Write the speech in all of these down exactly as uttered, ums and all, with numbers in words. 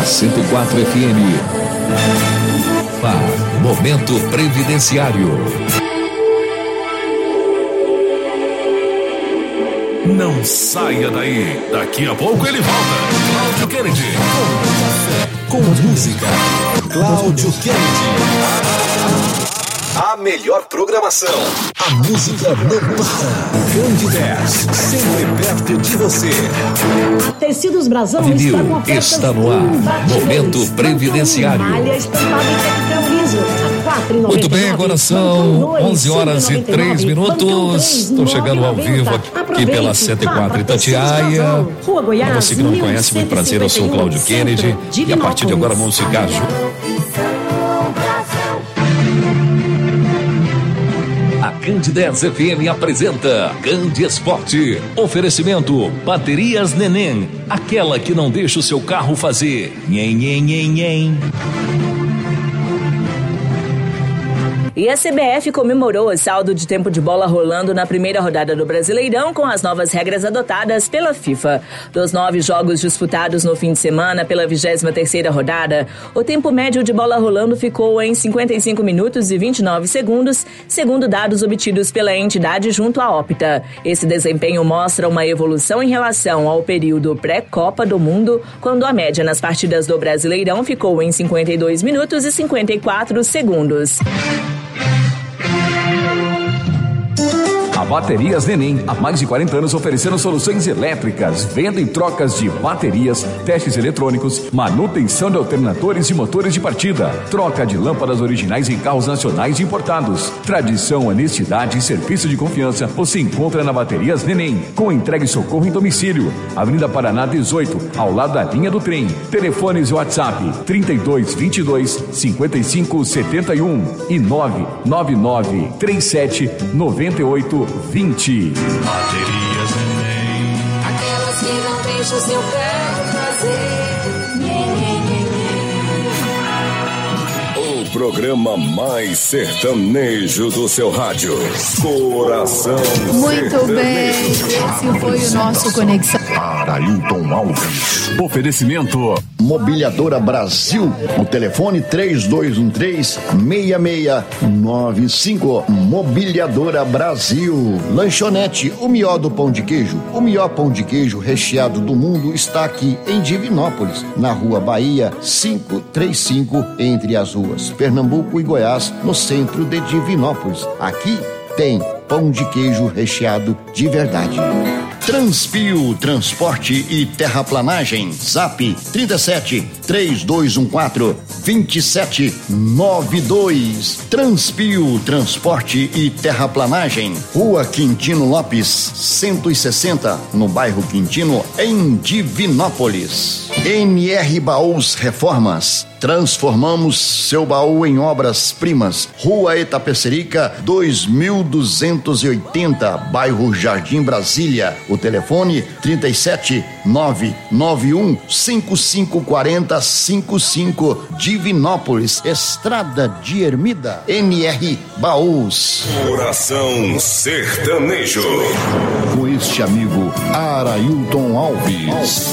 cento e quatro F M. Ah, Momento Previdenciário. Não saia daí. Daqui a pouco ele volta. Cláudio Kennedy. Com, com música. Cláudio Kennedy. A melhor programação. A música não para. Grande dez. Sempre perto de você. A Tecidos Brasão Vinil está com ofertas está no ar. Momento Previdenciário. Malha estampada em tectel liso. Muito bem, agora são onze horas e três minutos. Estou chegando ao vivo aqui pela cento e quatro Itatiaia. Para você que não me conhece, muito prazer, eu sou o Cláudio Kennedy. E a partir de agora vamos ficar juntos. A Cand dez F M apresenta Cand Esporte. Oferecimento Baterias Neném, aquela que não deixa o seu carro fazer nhen, nhen, nhen, nhen. E a C B F comemorou o saldo de tempo de bola rolando na primeira rodada do Brasileirão com as novas regras adotadas pela FIFA. Dos nove jogos disputados no fim de semana pela vigésima terceira rodada, o tempo médio de bola rolando ficou em cinquenta e cinco minutos e vinte e nove segundos, segundo dados obtidos pela entidade junto à Opta. Esse desempenho mostra uma evolução em relação ao período pré-Copa do Mundo, quando a média nas partidas do Brasileirão ficou em cinquenta e dois minutos e cinquenta e quatro segundos. A Baterias Neném, há mais de quarenta anos oferecendo soluções elétricas, venda e trocas de baterias, testes eletrônicos, manutenção de alternadores e motores de partida, troca de lâmpadas originais em carros nacionais e importados. Tradição, honestidade e serviço de confiança você encontra na Baterias Neném, com entrega e socorro em domicílio. Avenida Paraná dezoito, ao lado da linha do trem. Telefones e WhatsApp trinta e dois, vinte e dois, cinquenta e cinco, setenta e um e nove nove nove, três sete, noventa e oito, vinte. Baterias Neném, aquelas que não deixam o seu carro fazer. Nhê, nhê, nhê, nhê. O programa mais sertanejo do seu rádio. Coração Muito sertanejo. bem, esse foi o nosso Conexão. Arailton Alves. Oferecimento Mobiliadora Brasil. O telefone três dois um três, seis seis nove cinco. Mobiliadora Brasil. Lanchonete, o melhor do pão de queijo. O melhor pão de queijo recheado do mundo está aqui em Divinópolis, na Rua Bahia quinhentos e trinta e cinco, entre as ruas Pernambuco e Goiás, no centro de Divinópolis. Aqui tem pão de queijo recheado de verdade. Transpio, transporte e terraplanagem. Zap trinta e sete, três dois um quatro, vinte e sete noventa e dois. Transpio, transporte e terraplanagem. Rua Quintino Lopes, cento e sessenta, no bairro Quintino, em Divinópolis. N R Baús Reformas. Transformamos seu baú em obras-primas. Rua Itapecerica, dois mil duzentos e oitenta, bairro Jardim Brasília. O telefone trinta e sete, nove nove um, cinco cinco quatro zero, cinco cinco, Divinópolis, Estrada de Ermida. N R Baús. Coração sertanejo. Com este amigo Arailton Alves.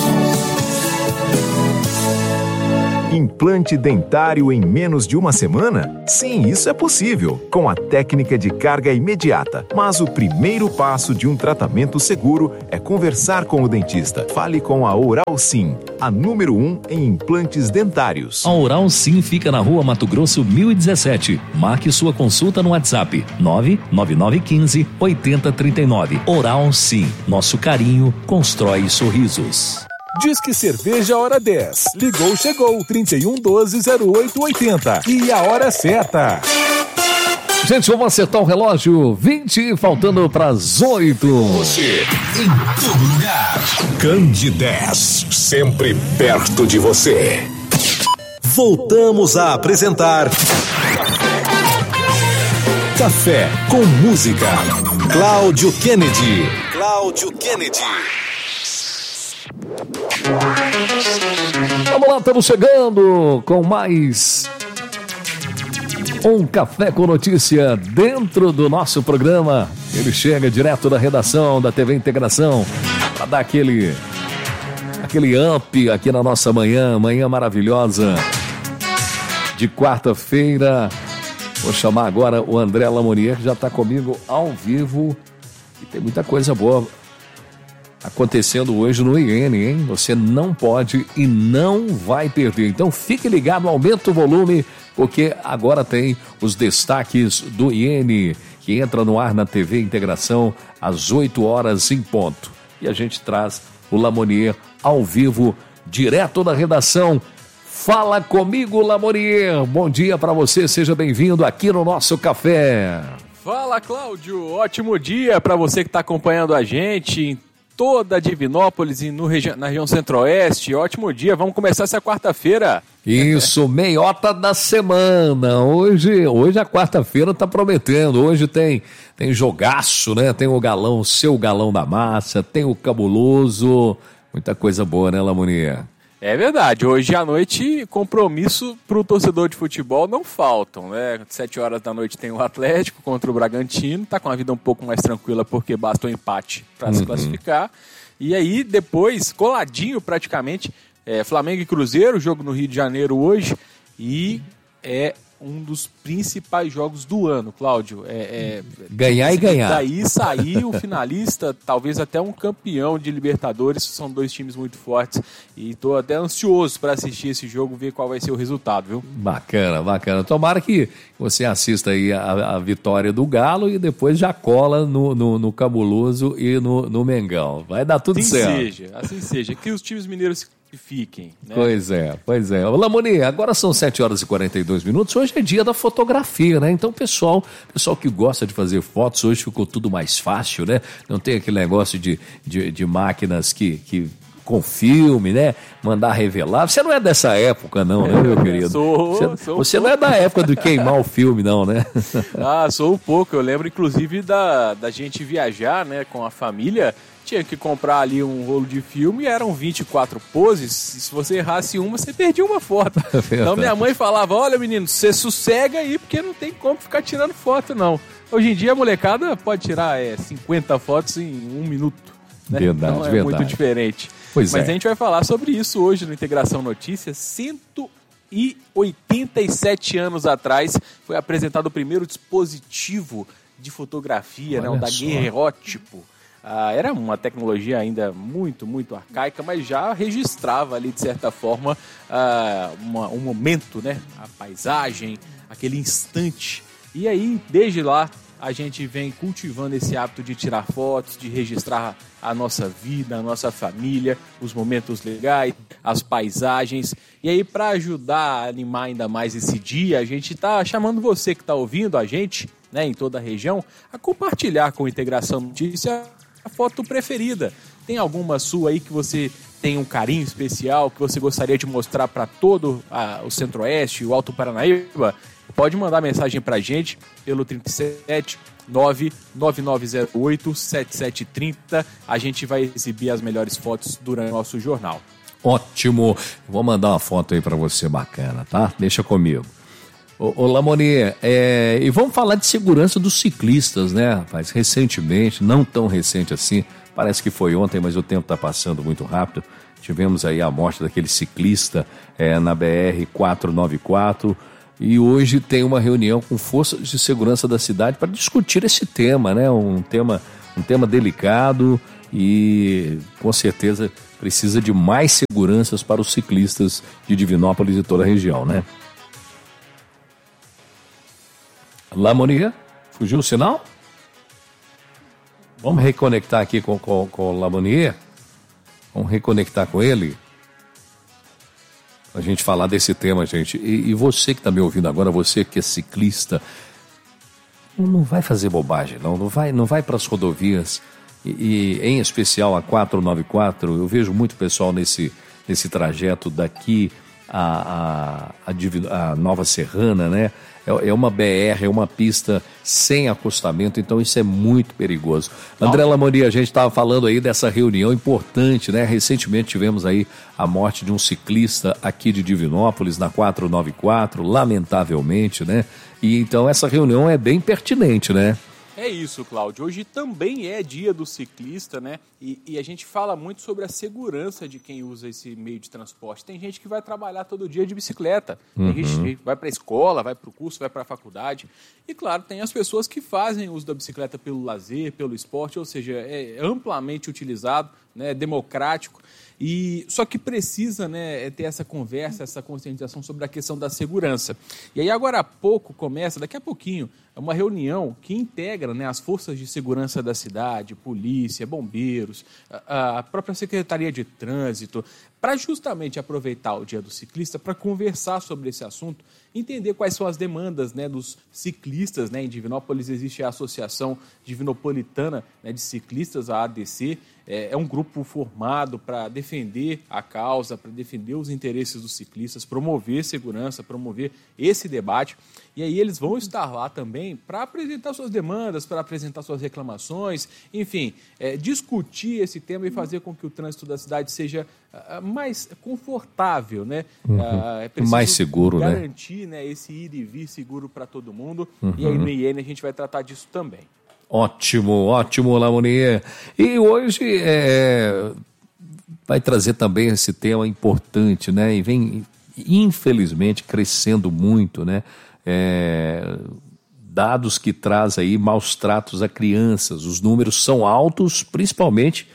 Implante dentário em menos de uma semana? Sim, isso é possível, com a técnica de carga imediata. Mas o primeiro passo de um tratamento seguro é conversar com o dentista. Fale com a Oral Sim, a número um em implantes dentários. A Oral Sim fica na Rua Mato Grosso mil e dezessete. Marque sua consulta no WhatsApp nove nove nove um cinco, oito zero três nove. Oral Sim, nosso carinho constrói sorrisos. Disque Cerveja Hora dez. Ligou, chegou. trinta e um, doze, zero oito, oitenta. E a hora certa. Gente, vamos acertar o relógio. vinte, faltando para as oito. Você em todo lugar. Cand dez, sempre perto de você. Voltamos a apresentar Café com Música. Cláudio Kennedy. Cláudio Kennedy. Vamos lá, estamos chegando com mais um Café com Notícia dentro do nosso programa. Ele chega direto da redação da T V Integração para dar aquele aquele up aqui na nossa manhã, manhã maravilhosa de quarta-feira. Vou chamar agora o André Lamonier, que já está comigo ao vivo. E tem muita coisa boa acontecendo hoje no I N, hein? Você não pode e não vai perder. Então fique ligado, aumenta o volume, porque agora tem os destaques do I N, que entra no ar na T V Integração às oito horas em ponto. E a gente traz o Lamonier ao vivo, direto da redação. Fala comigo, Lamonier. Bom dia para você, seja bem-vindo aqui no nosso café. Fala, Cláudio. Ótimo dia para você que está acompanhando a gente em toda a Divinópolis e no regi- na região centro-oeste. Ótimo dia, vamos começar essa quarta-feira. Isso, meiota da semana. Hoje, hoje a quarta-feira tá prometendo. Hoje tem, tem jogaço, né? Tem o galão, seu galão da massa, tem o cabuloso. Muita coisa boa, né, Lamonier? É verdade, hoje à noite compromisso para o torcedor de futebol não faltam, né? Sete horas da noite tem o Atlético contra o Bragantino, tá com a vida um pouco mais tranquila porque basta um empate para uhum. se classificar. E aí depois, coladinho praticamente, é, Flamengo e Cruzeiro, jogo no Rio de Janeiro hoje, e é um dos principais jogos do ano, Cláudio. É, é, ganhar e ganhar. Daí sair o finalista, talvez até um campeão de Libertadores, são dois times muito fortes e estou até ansioso para assistir esse jogo, ver qual vai ser o resultado, viu? Bacana, bacana. Tomara que você assista aí a, a vitória do Galo e depois já cola no, no, no Cabuloso e no, no Mengão. Vai dar tudo assim certo. Assim seja, assim seja. Que os times mineiros fiquem, né? Pois é, pois é. Lamonier, agora são sete horas e quarenta e dois minutos, hoje é dia da fotografia, né? Então, pessoal, pessoal que gosta de fazer fotos, hoje ficou tudo mais fácil, né? Não tem aquele negócio de, de, de máquinas que, que com filme, né? Mandar revelar. Você não é dessa época, não, né, meu querido? Sou, você sou você um não é da época de queimar o filme, não, né? Ah, sou um pouco. Eu lembro, inclusive, da, da gente viajar, né, com a família. Tinha que comprar ali um rolo de filme e eram vinte e quatro poses. E se você errasse uma, você perdia uma foto. É então minha mãe falava, olha menino, você sossega aí porque não tem como ficar tirando foto não. Hoje em dia a molecada pode tirar é, cinquenta fotos em um minuto. Né? Verdade, então é verdade. muito diferente. Pois Mas é. a gente vai falar sobre isso hoje no Integração Notícias. cento e oitenta e sete anos atrás foi apresentado o primeiro dispositivo de fotografia, né, o daguerreótipo. Ah, era uma tecnologia ainda muito, muito arcaica, mas já registrava ali, de certa forma, ah, uma, um momento, né? A paisagem, aquele instante. E aí, desde lá, a gente vem cultivando esse hábito de tirar fotos, de registrar a nossa vida, a nossa família, os momentos legais, as paisagens. E aí, para ajudar a animar ainda mais esse dia, a gente está chamando você que está ouvindo a gente, né, em toda a região, a compartilhar com a Integração Notícia a foto preferida. Tem alguma sua aí que você tem um carinho especial, que você gostaria de mostrar para todo a, o Centro-Oeste, o Alto Paranaíba? Pode mandar mensagem para a gente pelo trinta e sete, nove nove nove zero oito, sete sete três zero. A gente vai exibir as melhores fotos durante o nosso jornal. Ótimo. Vou mandar uma foto aí para você bacana, tá? Deixa comigo. Ô, ô Lamonier, é, e vamos falar de segurança dos ciclistas, né, rapaz? Recentemente, não tão recente assim, parece que foi ontem, mas o tempo está passando muito rápido. Tivemos aí a morte daquele ciclista é, na B R quatrocentos e noventa e quatro e hoje tem uma reunião com forças de segurança da cidade para discutir esse tema, né? Um tema, um tema delicado e com certeza precisa de mais seguranças para os ciclistas de Divinópolis e toda a região, né? Lamonier, fugiu o sinal? Vamos reconectar aqui com, com, com o Lamonier? Vamos reconectar com ele? Pra gente falar desse tema, gente. E, e você que está me ouvindo agora, você que é ciclista, não vai fazer bobagem, não. Não vai, não vai para as rodovias. E, e em especial a quatrocentos e noventa e quatro, eu vejo muito pessoal nesse, nesse trajeto daqui a, a, a, a Nova Serrana, né? É uma B R, é uma pista sem acostamento, então isso é muito perigoso. André Lamonier, a gente estava falando aí dessa reunião importante, né? Recentemente tivemos aí a morte de um ciclista aqui de Divinópolis, na quatrocentos e noventa e quatro, lamentavelmente, né? E então essa reunião é bem pertinente, né? É isso, Cláudio. Hoje também é dia do ciclista, né? E, e a gente fala muito sobre a segurança de quem usa esse meio de transporte. Tem gente que vai trabalhar todo dia de bicicleta. Tem Uhum. gente que vai para a escola, vai para o curso, vai para a faculdade. E, claro, tem as pessoas que fazem uso da bicicleta pelo lazer, pelo esporte, ou seja, é amplamente utilizado, né? É democrático. E, só que precisa, né, ter essa conversa, essa conscientização sobre a questão da segurança. E aí agora há pouco começa, daqui a pouquinho, uma reunião que integra, né, as forças de segurança da cidade, polícia, bombeiros, a, a própria Secretaria de Trânsito, para justamente aproveitar o Dia do Ciclista para conversar sobre esse assunto, entender quais são as demandas, né, dos ciclistas, né. Em Divinópolis existe a Associação Divinopolitana, né, de Ciclistas, a A D C, é, é um grupo formado para defender a causa, para defender os interesses dos ciclistas, promover segurança, promover esse debate. E aí eles vão estar lá também para apresentar suas demandas, para apresentar suas reclamações, enfim, é, discutir esse tema e fazer com que o trânsito da cidade seja uh, mais confortável, né? Uhum. Uh, é preciso mais seguro, garantir, né? Garantir, né, esse ir e vir seguro para todo mundo. Uhum. E aí no I N a gente vai tratar disso também. Ótimo, ótimo, Lamonier. E hoje é, vai trazer também esse tema importante, né? E vem, infelizmente, crescendo muito, né? É, dados que traz aí maus tratos a crianças. Os números são altos, principalmente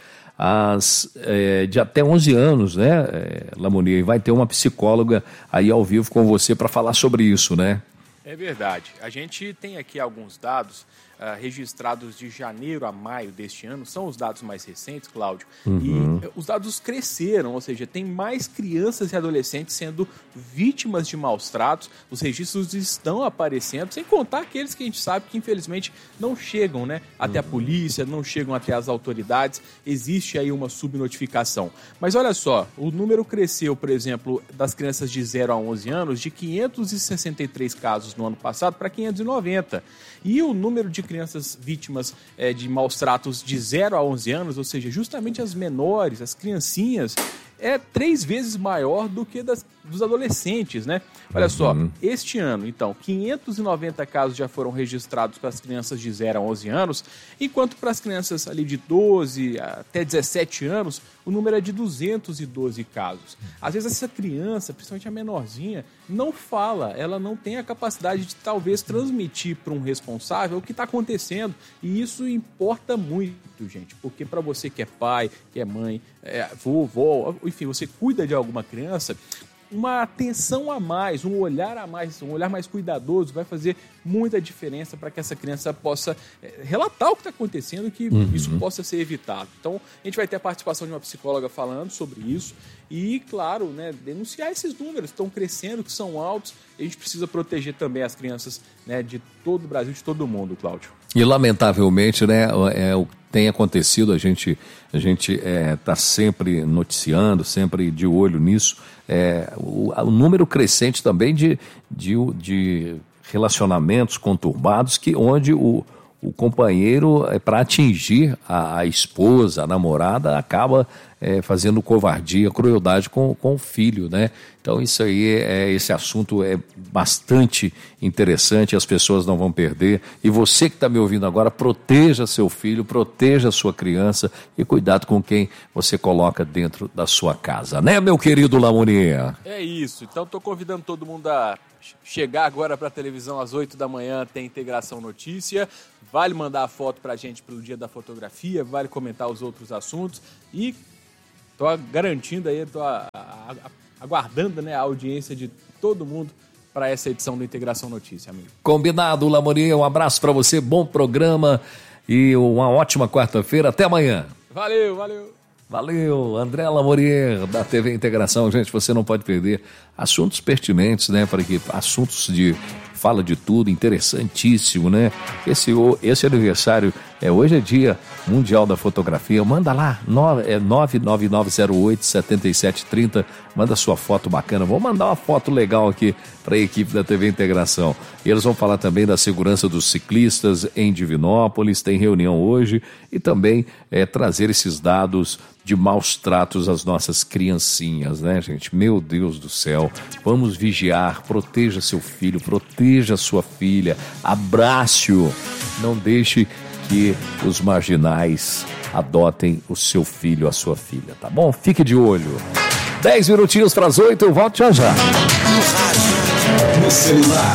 as é, de até onze anos, né, é, Lamonier? E vai ter uma psicóloga aí ao vivo com você para falar sobre isso, né? É verdade. A gente tem aqui alguns dados uh, registrados de janeiro a maio deste ano, são os dados mais recentes, Cláudio, Uhum. e uh, os dados cresceram, ou seja, tem mais crianças e adolescentes sendo vítimas de maus tratos, os registros estão aparecendo, sem contar aqueles que a gente sabe que infelizmente não chegam, né, até a polícia, não chegam até as autoridades, existe aí uma subnotificação. Mas olha só, o número cresceu, por exemplo, das crianças de zero a onze anos, de quinhentos e sessenta e três casos no ano passado para quinhentos e noventa. E o número de crianças vítimas é, de maus tratos de zero a onze anos, ou seja, justamente as menores, as criancinhas, é três vezes maior do que das, dos adolescentes, né? Olha só, este ano, então, quinhentos e noventa casos já foram registrados para as crianças de zero a onze anos, enquanto para as crianças ali de doze até dezessete anos, o número é de duzentos e doze casos. Às vezes essa criança, principalmente a menorzinha, não fala, ela não tem a capacidade de talvez transmitir para um responsável o que está acontecendo, e isso importa muito, gente, porque para você que é pai, que é mãe, é, vovó, enfim, você cuida de alguma criança, uma atenção a mais, um olhar a mais, um olhar mais cuidadoso vai fazer muita diferença para que essa criança possa é, relatar o que está acontecendo e que Uhum. isso possa ser evitado. Então, a gente vai ter a participação de uma psicóloga falando sobre isso e, claro, né, denunciar esses números que estão crescendo, que são altos, e a gente precisa proteger também as crianças, né, de todo o Brasil, de todo o mundo, Cláudio. E lamentavelmente, né, é, o que tem acontecido, a gente a gente está sempre noticiando, sempre de olho nisso, é, o, o número crescente também de, de, de relacionamentos conturbados, que, onde o, o companheiro, é, para atingir a, a esposa, a namorada, acaba é, fazendo covardia, crueldade com, com o filho, né? Então isso aí, é, esse assunto é bastante interessante, as pessoas não vão perder. E você que está me ouvindo agora, proteja seu filho, proteja sua criança e cuidado com quem você coloca dentro da sua casa, né, meu querido Lamonier? É isso, então estou convidando todo mundo a chegar agora para a televisão às oito da manhã, tem Integração Notícia, vale mandar a foto para a gente pelo Dia da Fotografia, vale comentar os outros assuntos e estou garantindo aí, estou aguardando, né, a audiência de todo mundo para essa edição do Integração Notícia, amigo. Combinado, Lamonier, um abraço para você, bom programa e uma ótima quarta-feira, até amanhã. Valeu, valeu. Valeu, André Lamonier, da T V Integração. Gente, você não pode perder assuntos pertinentes, né? Para que assuntos de fala de tudo, interessantíssimo, né? Esse, esse aniversário, é, hoje é dia mundial da fotografia. Manda lá, nove, é nove nove nove zero oito sete sete três zero. Manda sua foto bacana. Vou mandar uma foto legal aqui para a equipe da T V Integração. E eles vão falar também da segurança dos ciclistas em Divinópolis. Tem reunião hoje e também é, trazer esses dados de maus tratos às nossas criancinhas, né, gente? Meu Deus do céu. Vamos vigiar, proteja seu filho, proteja proteja a sua filha, abrace-o, não deixe que os marginais adotem o seu filho, a sua filha, tá bom? Fique de olho. Dez minutinhos para as oito, eu volto já já. No celular,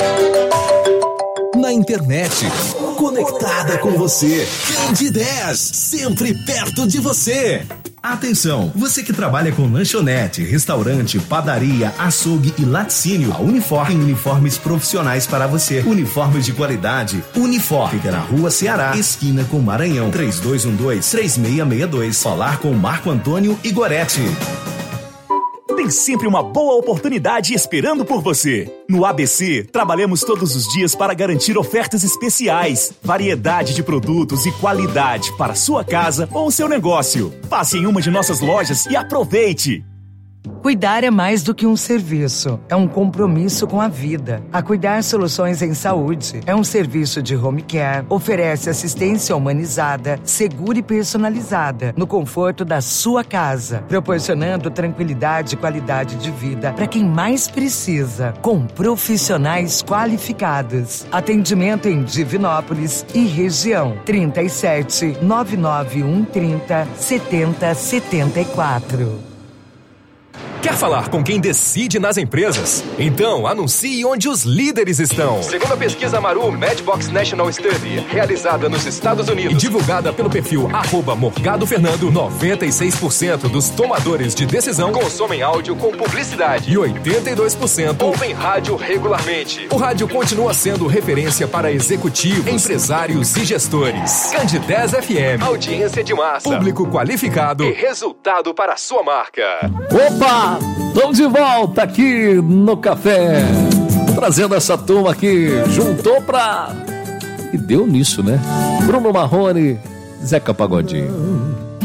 na internet, conectada com você. Cand dez, sempre perto de você. Atenção, você que trabalha com lanchonete, restaurante, padaria, açougue e laticínio, a Unifor tem uniformes profissionais para você. Uniformes de qualidade. Unifor, fica na Rua Ceará, esquina com Maranhão, três dois um dois, três seis seis dois. Falar com Marco Antônio Igoretti. Tem sempre uma boa oportunidade esperando por você. No A B C, trabalhamos todos os dias para garantir ofertas especiais, variedade de produtos e qualidade para sua casa ou seu negócio. Passe em uma de nossas lojas e aproveite! Cuidar é mais do que um serviço, é um compromisso com a vida. A Cuidar Soluções em Saúde é um serviço de home care, oferece assistência humanizada, segura e personalizada, no conforto da sua casa, proporcionando tranquilidade e qualidade de vida para quem mais precisa, com profissionais qualificados. Atendimento em Divinópolis e região, trinta e sete, nove nove um trinta, setenta setenta e quatro. Quer falar com quem decide nas empresas? Então anuncie onde os líderes estão. Segundo a pesquisa Maru Matchbox National Study, realizada nos Estados Unidos e divulgada pelo perfil arroba Morgado Fernando, noventa e seis por cento dos tomadores de decisão consomem áudio com publicidade e oitenta e dois por cento ouvem rádio regularmente. O rádio continua sendo referência para executivos, empresários e gestores. Cand dez F M, audiência de massa, público qualificado e resultado para a sua marca. Opa! Estamos de volta aqui no Café, trazendo essa turma que juntou pra... e deu nisso, né? Bruno Marrone, Zeca Pagodinho.